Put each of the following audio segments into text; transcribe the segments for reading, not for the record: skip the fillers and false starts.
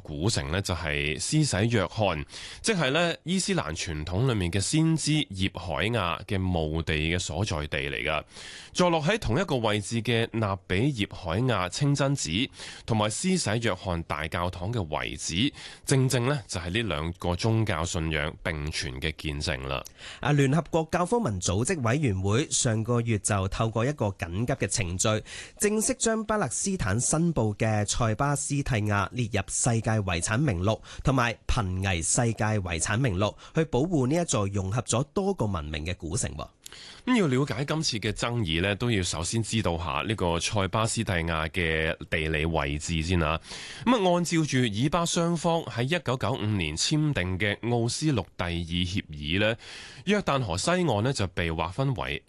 古城呢，就係施洗約翰，即係呢伊斯蘭傳統裏面嘅先知葉海亞嘅墓地嘅所在地嚟噶。坐落喺同一個位置嘅納比葉海亞清真寺同埋施洗約翰大教堂嘅遺址，正正呢就係呢兩個宗教信仰並存嘅見證啦。 聯合國教科文組織委員會上個月就透過一個緊急嘅程序，正式將巴勒斯坦申報嘅塞巴斯蒂亞列入世界遺產名錄同埋瀕危世界遺產名錄，去保護呢一座融合咗多個文明嘅古城。 咁要了解今次嘅爭議呢，都要首先知道下呢個塞巴斯蒂亞嘅地理位置先啦。咁按照住以巴雙方喺1995年簽訂嘅奧斯陸第二協議呢，約旦河西岸呢就被劃分為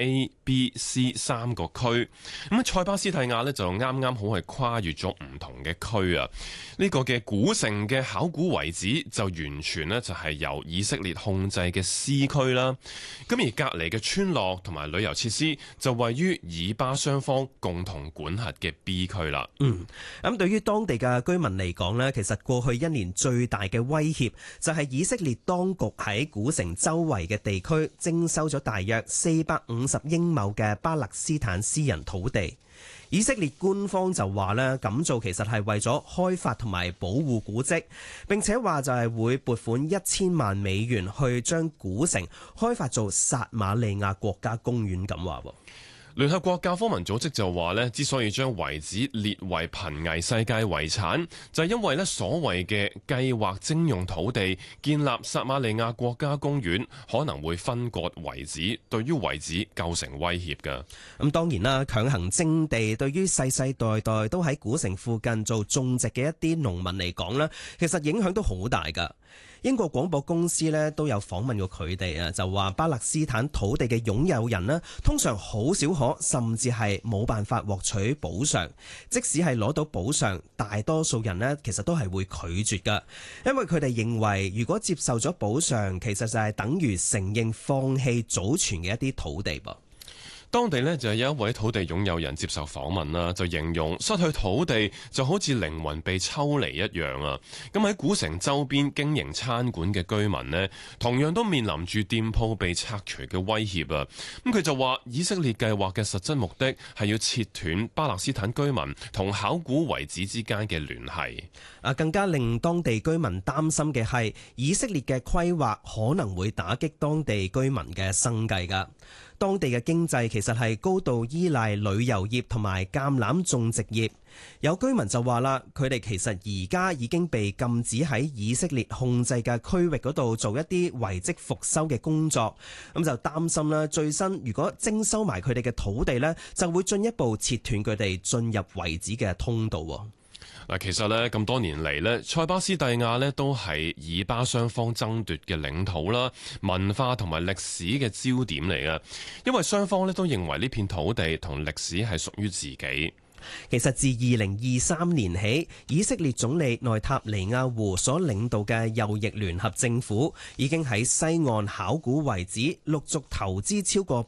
A、B、C 三個區。咁塞巴斯蒂亞呢就啱啱好係跨越咗唔同嘅區啊。呢個嘅古城嘅考古遺址就完全呢就係由以色列控制嘅 C 區啦。咁而隔離嘅村落同埋旅遊設施就位於以巴雙方共同管轄嘅 B 區啦。 咁對於當地嘅居民嚟講呢，其實過去一年最大嘅威脅就係以色列當局喺古城周圍嘅地區徵收咗大約450英畝嘅巴勒斯坦私人土地。以色列官方就話咧，咁做其實係為咗開發同埋保護古蹟，並且話就係會撥款1000萬美元去將古城開發做撒瑪利亞國家公園咁話。 聯合國教科文組織就話咧，之所以將遺址列為瀕危世界遺產，就係因為咧所謂嘅計劃徵用土地建立撒瑪利亞國家公園可能會分割遺址，對於遺址構成威脅㗎。 咁當然啦，強行徵地對於世世代代都喺古城附近做種植嘅一啲農民嚟講咧，其實影響都好大㗎。英國廣播公司咧都有訪問過佢哋啊，就話巴勒斯坦土地嘅擁有人咧，通常好少可，甚至係冇辦法獲取補償。即使係攞到補償，大多數人咧其實都係會拒絕㗎，因為佢哋認為如果接受咗補償，其實就係等於承認放棄祖傳嘅一啲土地噃。 當地呢，就有一位土地擁有人接受訪問啦，就形容失去土地就好似靈魂被抽離一樣啊！咁喺古城周邊經營餐館嘅居民呢，同樣都面臨住店鋪被拆除嘅威脅啊！咁佢就話以色列計劃嘅實質目的係要切斷巴勒斯坦居民同考古遺址之間嘅聯繫。 更加令當地居民擔心嘅係以色列嘅規劃可能會打擊當地居民嘅生計㗎。當地嘅經濟其實係高度依賴旅遊業同埋橄欖種植業。有居民就話啦，佢哋其實而家已經被禁止喺以色列控制嘅區域嗰度做一啲遺跡復修嘅工作，咁就擔心啦，最新如果徵收埋佢哋嘅土地呢，就會進一步切斷佢哋進入遺址嘅通道。 嗱，其實咧咁多年嚟咧，塞巴斯蒂亞咧都係以巴雙方爭奪嘅領土啦、文化同埋歷史嘅焦點嚟嘅，因為雙方咧都認為呢片土地同歷史係屬於自己。 其實自2023年起，以色列總理內塔尼亞胡所領導嘅右翼聯合政府已經喺西岸考古遺址陸續投資超過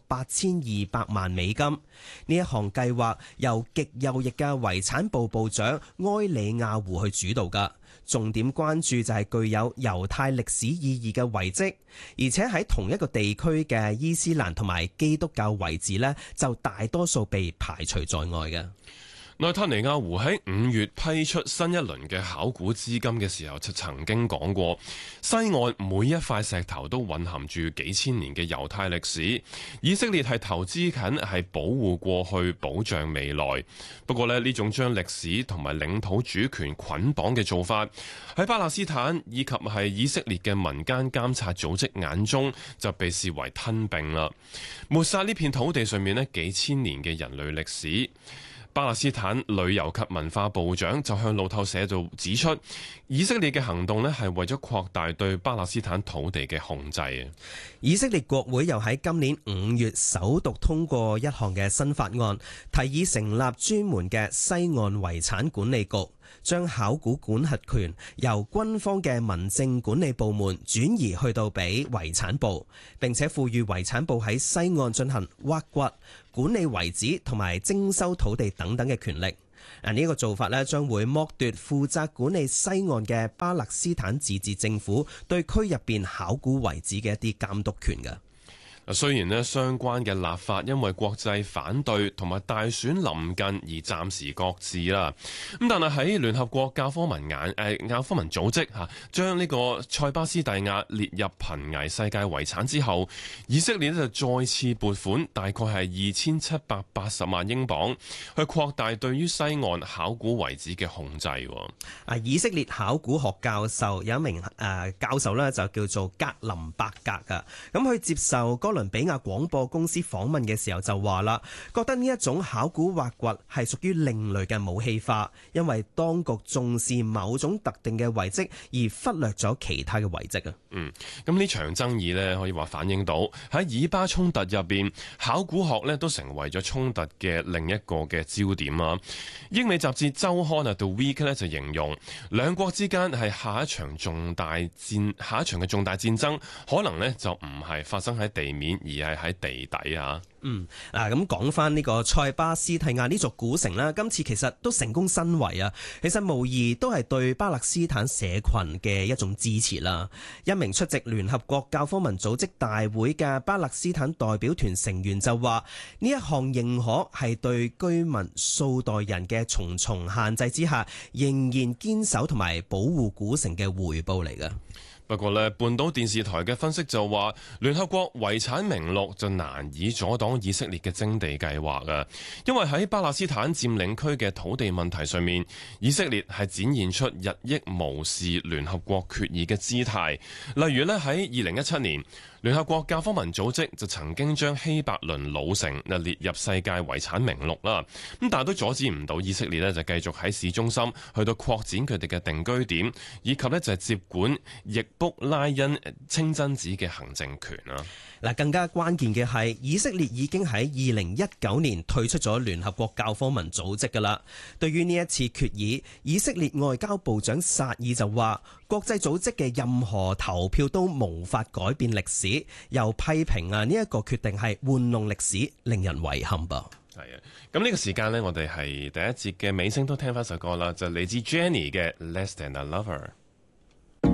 8200萬美金。呢一項計劃由極右翼嘅遺產部部長埃里亞胡去主導㗎，重點關注就係具有猶太歷史意義嘅遺跡，而且喺同一個地區嘅伊斯蘭同埋基督教遺址呢，就大多數被排除在外嘅。 內塔尼亞胡喺5月批出新一輪嘅考古資金嘅時候，就曾經講過，西岸每一塊石頭都蘊含住幾千年嘅猶太歷史。以色列係投資緊係保護過去、保障未來。不過呢種將歷史同埋領土主權捆綁嘅做法，喺巴勒斯坦以及係以色列嘅民間監察組織眼中，就被視為吞併啦，抹殺呢片土地上面幾千年嘅人類歷史。巴勒斯坦旅遊及文化部長就向路透社就指出，以色列嘅行動係為咗擴大對巴勒斯坦土地嘅控制。 以色列國會又喺今年5月首讀通過一項嘅新法案，提議成立專門嘅西岸遺產管理局，將考古管轄權由軍方嘅民政管理部門轉移去到俾遺產部，並且賦予遺產部喺西岸進行挖掘、管理遺址同埋徵收土地等等嘅權力。 呢個做法呢，將會剝奪負責管理西岸嘅巴勒斯坦自治政府對區入邊考古遺址嘅一啲監督權嘅。 雖然呢相關嘅立法因為國際反對同埋大選臨近而暫時擱置啦，咁但係喺聯合國教科文組織將呢個塞巴斯蒂亞列入瀕危世界遺產之後，以色列就再次撥款大概係2780萬英鎊去擴大對於西岸考古遺址嘅控制。 以色列考古學教授有一名教授呢，就叫做格林伯格噶，咁佢接受哥倫比亞廣播公司訪問嘅時候就話啦，覺得呢一種考古挖掘係屬於另類嘅武器化，因為當局重視某種特定嘅遺跡而忽略咗其他嘅遺跡啊。 咁呢場爭議呢，可以話反映到喺以巴衝突入邊，考古學呢都成為咗衝突嘅另一個嘅焦點啊。英美雜誌週刊啊 The Week 呢就形容兩國之間係下一場嘅重大戰爭，可能呢就唔係發生喺地面，而係喺地底啊。 咁講翻呢個塞巴斯蒂亞呢座古城啦，今次其實都成功申遺啊，其實無疑都係對巴勒斯坦社群嘅一種支持啦。一名出席聯合國教科文組織大會嘅巴勒斯坦代表團成員就話：呢一項認可係對居民數代人嘅重重限制之下，仍然堅守同埋保護古城嘅回報嚟嘅。 不過呢，半島電視台嘅分析就話，聯合國遺產名錄就難以阻擋以色列嘅徵地計劃啊，因為喺巴勒斯坦佔領區嘅土地問題上面，以色列係展現出日益無視聯合國決議嘅姿態。例如呢，喺2017年，聯合國教科文組織就曾經將希伯倫老城列入世界遺產名錄啦，咁但係都阻止唔到以色列呢就繼續喺市中心去到擴展佢哋嘅定居點，以及呢就係接管易卜拉欣清真寺嘅行政權啊。 更加關鍵嘅係，以色列已經喺2019年退出咗聯合國教科文組織㗎喇。對於呢一次決議，以色列外交部長薩爾就話：國際組織嘅任何投票都無法改變歷史，又批評呢一個決定係玩弄歷史，令人遺憾噃。 係啊，咁呢個時間呢，我哋係第一節嘅尾聲都聽翻首歌啦，就嚟自 Jenny 嘅《Less Than a Lover》。